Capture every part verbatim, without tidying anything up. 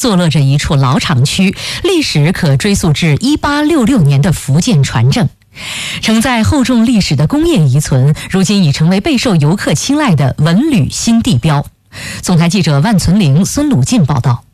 坐落着一处老厂区，历史可追溯至一八六六年的福建船政。承载厚重历史的工业遗存，如今已成为备受游客青睐的文旅新地标。总台记者万存玲、孙鲁进报道。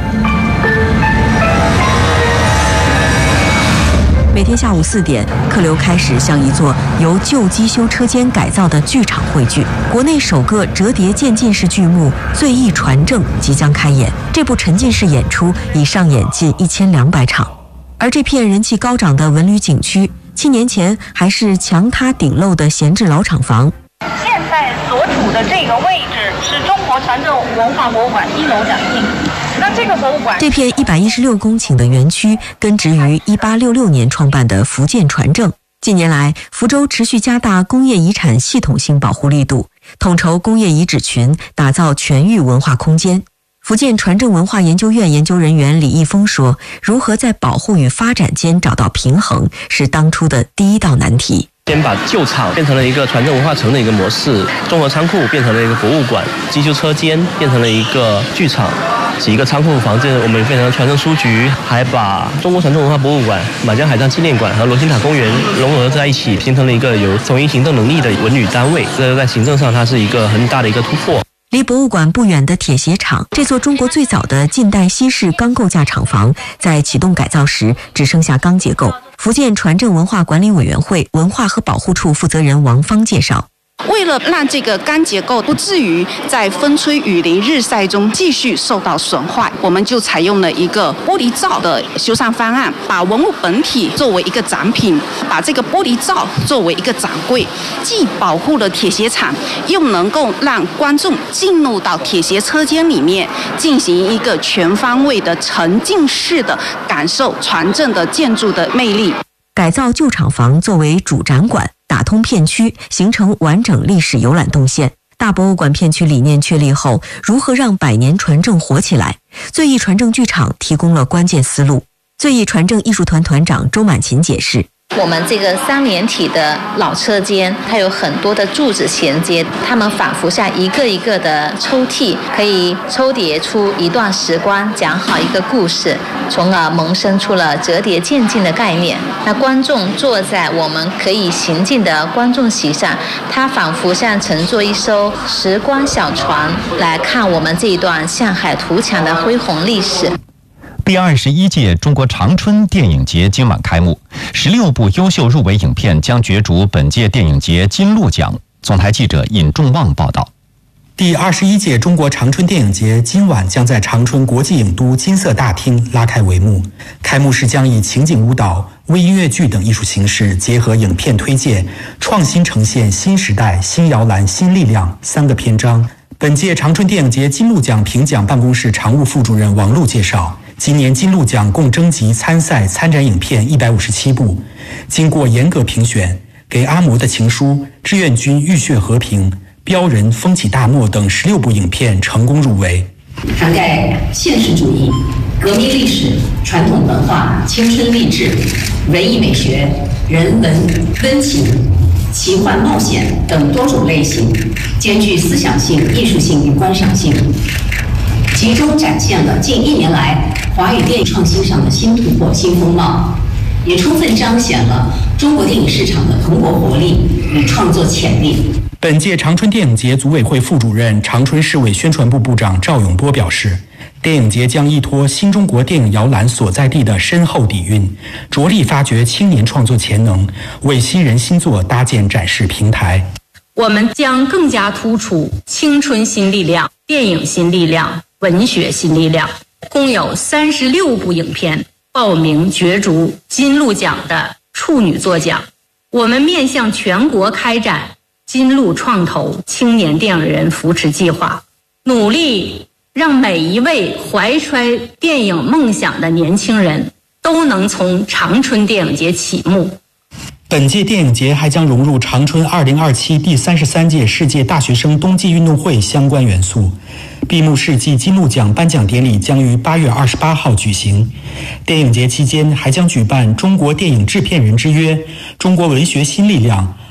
每天下午四点，客流开始向一座由旧机修车间改造的剧场汇聚。国内首个折叠渐进式剧目《醉意传证》即将开演。这部沉浸式演出已上演近一千两百场。而这片人气高涨的文旅景区，七年前还是墙塌顶漏的闲置老厂房。 现在所处的这个位置是中国船政文化博物馆一楼展厅。那这个博物馆， 这片一百一十六公顷的园区根植于一八六六年创办的福建船政。近年来，福州持续加大工业遗产系统性保护力度，统筹工业遗址群，打造全域文化空间。福建船政文化研究院研究人员李义峰说，如何在保护与发展间找到平衡，是当初的第一道难题。 先把旧厂变成了一个船政文化城的一个模式，综合仓库变成了一个博物馆，机修车间变成了一个剧场，几个仓库房间我们变成了船政书局，还把中国船政文化博物馆、马江海葬纪念馆和罗星塔公园融合在一起，形成了一个有统一行政能力的文旅单位。这在行政上它是一个很大的一个突破。 离博物馆不远的铁鞋厂，这座中国最早的近代西式钢构架厂房，在启动改造时只剩下钢结构。福建船政文化管理委员会文化和保护处负责人王芳介绍， 为了让这个钢结构不至于在风吹雨淋日晒中继续受到损坏，我们就采用了一个玻璃罩的修缮方案，把文物本体作为一个展品，把这个玻璃罩作为一个展柜，既保护了铁鞋厂，又能够让观众进入到铁鞋车间里面，进行一个全方位的沉浸式的感受船政的建筑的魅力。 改造旧厂房作为主展馆，打通片区，形成完整历史游览动线。大博物馆片区理念确立后，如何让百年船政活起来？醉意船政剧场提供了关键思路。醉意船政艺术团团长周满琴解释， 我们这个三连体的老车间，它有很多的柱子衔接，它们仿佛像一个一个的抽屉，可以抽叠出一段时光，讲好一个故事，从而萌生出了折叠渐进的概念。那观众坐在我们可以行进的观众席上，它仿佛像乘坐一艘时光小船，来看我们这一段向海图强的恢宏历史。 第二十一届中国长春电影节今晚开幕，十六部优秀入围影片将角逐本届电影节金鹿奖。总台记者尹仲旺报道。 第二十一届中国长春电影节今晚将在长春国际影都金色大厅拉开帷幕。开幕式将以情景舞蹈、微音乐剧等艺术形式，结合影片推介，创新呈现新时代、新摇篮、新力量三个篇章。本届长春电影节金鹿奖评奖办公室常务副主任王璐介绍，今年金鹿奖共征集参赛参展影片一百五十七部，经过严格评选，给阿嬷的情书、志愿军浴血和平、标人风起大漠等十六部影片成功入围， 涵盖现实主义、革命历史、传统文化、青春励志、文艺美学、人文温情、奇幻冒险等多种类型，兼具思想性、艺术性与观赏性，集中展现了近一年来华语电影创新上的新突破、新风貌，也充分彰显了中国电影市场的蓬勃活力与创作潜力。 本届长春电影节组委会副主任、长春市委宣传部部长赵永波表示，电影节将依托新中国电影摇篮所在地的深厚底蕴，着力发掘青年创作潜能，为新人新作搭建展示平台。 我们将更加突出青春新力量、电影新力量、文学新力量，共有三十六部影片报名角逐金鹿奖的处女作奖。我们面向全国开展金鹿创投青年电影人扶持计划，努力让每一位怀揣电影梦想的年轻人都能从长春电影节启幕。 本届电影节还将融入长春二零二七第三十三届世界大学生冬季运动会相关元素。闭幕式暨金鹿奖颁奖典礼将于八月二十八号举行。电影节期间还将举办中国电影制片人之约、中国文学新力量、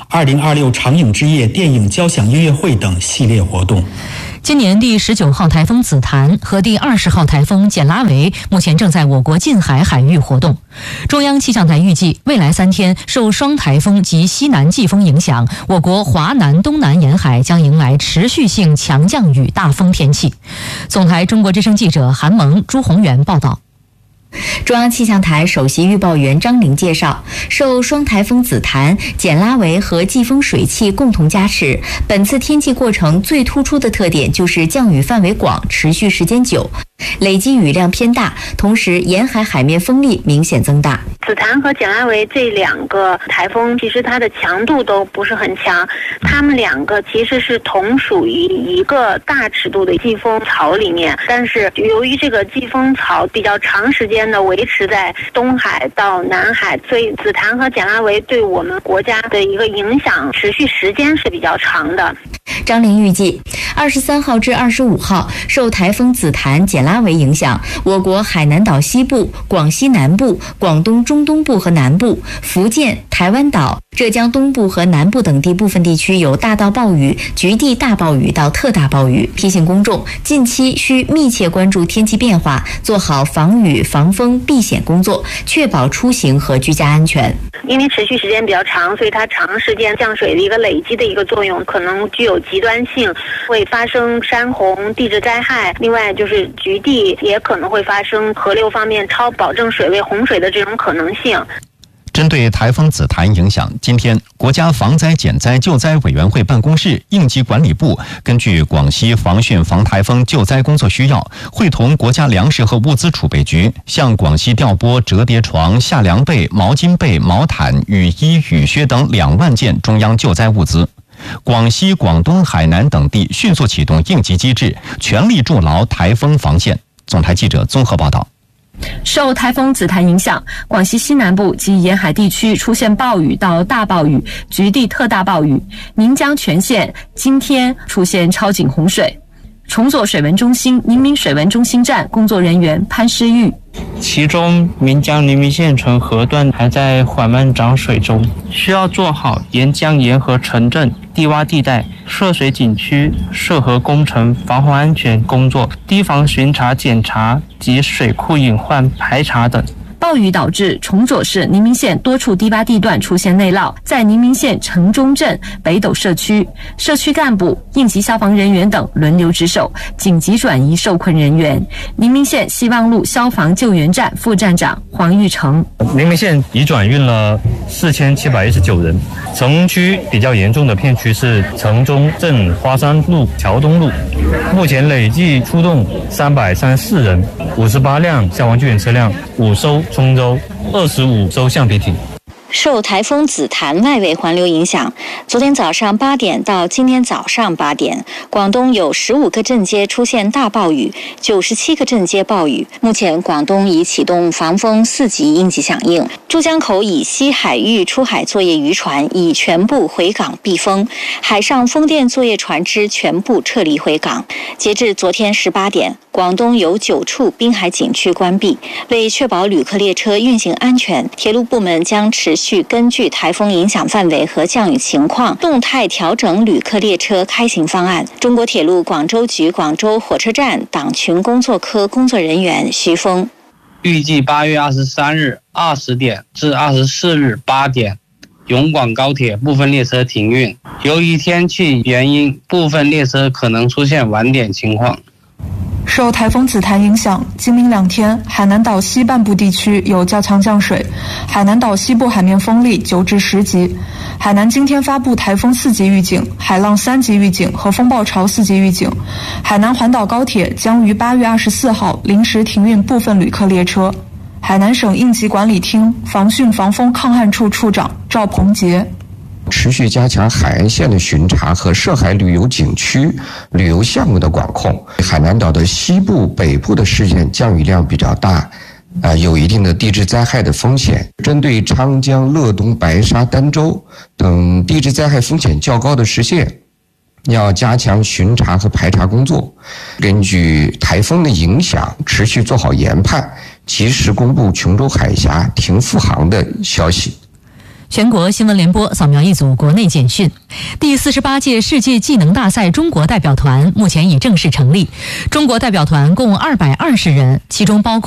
二零二六长影之夜电影交响音乐会等系列活动。 今年第十九号台风紫檀和第二十号台风简拉维目前正在我国近海海域活动。中央气象台预计，未来三天受双台风及西南季风影响，我国华南、东南沿海将迎来持续性强降雨大风天气。总台中国之声记者韩萌、朱宏元报道。 中央气象台首席预报员张玲介绍，受双台风紫檀、简拉维和季风水汽共同加持，本次天气过程最突出的特点就是降雨范围广、持续时间久，累积雨量偏大，同时沿海海面风力明显增大。 紫檀和简拉维这两个台风，其实它的强度都不是很强，它们两个其实是同属于一个大尺度的季风槽里面，但是由于这个季风槽比较长时间的维持在东海到南海，所以紫檀和简拉维对我们国家的一个影响持续时间是比较长的。 张玲预计，二十三号至二十五号受台风紫檀、简拉维影响，我国海南岛西部、广西南部、广东中东部和南部、福建、台湾岛、浙江东部和南部等地部分地区有大到暴雨、局地大暴雨到特大暴雨。提醒公众，近期需密切关注天气变化，做好防雨、防风、避险工作，确保出行和居家安全。 因为持续时间比较长，所以它长时间降水的一个累积的一个作用，可能具有极端性，会发生山洪、地质灾害。另外就是局地也可能会发生河流方面超保证水位洪水的这种可能性。 针对台风紫檀影响，今天国家防灾减灾救灾委员会办公室应急管理部根据广西防汛防台风救灾工作需要，会同国家粮食和物资储备局向广西调拨折叠床、夏凉被、毛巾被、毛毯、雨衣、雨靴等两万件中央救灾物资。广西、广东、海南等地迅速启动应急机制，全力筑牢台风防线。总台记者综合报道。 受台风紫檀影响，广西西南部及沿海地区出现暴雨到大暴雨、局地特大暴雨，宁江全县今天出现超警洪水。重左水文中心宁明水文中心站工作人员潘诗玉， 其中岷江宁明县城河段还在缓慢涨水中，需要做好沿江沿河城镇、低洼地带、涉水景区涉河工程防洪安全工作，堤防巡查检查及水库隐患排查等。 暴雨导致重左市宁明县多处低洼地段出现内涝，在宁明县城中镇北斗社区，社区干部、应急消防人员等轮流值守，紧急转移受困人员。宁明县希望路消防救援站副站长黄玉成： 宁明县已转运了四千七百一十九人，城区比较严重的片区是城中镇花山路、桥东路，目前累计出动三百三十四人，五十八辆消防救援车辆，五艘冲舟，二十五艘橡皮艇。 受台风紫檀外围环流影响，昨天早上八点到今天早上八点，广东有十五个镇街出现大暴雨，九十七个镇街暴雨。目前广东已启动防风四级应急响应，珠江口以西海域出海作业渔船已全部回港避风，海上风电作业船只全部撤离回港。截至昨天十八点，广东有九处滨海景区关闭。为确保旅客列车运行安全，铁路部门将持续根据台风影响范围和降雨情况，动态调整旅客列车开行方案。中国铁路广州局广州火车站党群工作科工作人员徐峰： 预计八月二十三日二十点至二十四日八点，永广高铁部分列车停运。由于天气原因，部分列车可能出现晚点情况。 受台风紫檀影响，今明两天，海南岛西半部地区有较强降水，海南岛西部海面风力九至十级。海南今天发布台风四级预警、海浪三级预警和风暴潮四级预警。海南环岛高铁将于八月二十四号临时停运部分旅客列车。海南省应急管理厅防汛防风抗旱处处长赵鹏杰： 持续加强海岸线的巡查和涉海旅游景区、旅游项目的管控。海南岛的西部、北部的事件降雨量比较大，呃，有一定的地质灾害的风险。针对昌江、乐东、白沙、儋州等地质灾害风险较高的市县，要加强巡查和排查工作，根据台风的影响，持续做好研判，及时公布琼州海峡停复航的消息。 全国新闻联播扫描一组国内简讯。第四十八届世界技能大赛中国代表团目前已正式成立，中国代表团共二百二十人，其中包括